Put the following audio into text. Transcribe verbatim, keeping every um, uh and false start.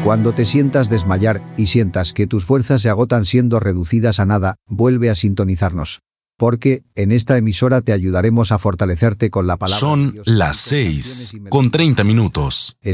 Cuando te sientas desmayar y sientas que tus fuerzas se agotan siendo reducidas a nada, vuelve a sintonizarnos. Porque en esta emisora te ayudaremos a fortalecerte con la palabra de Son Dios. las seis con treinta minutos.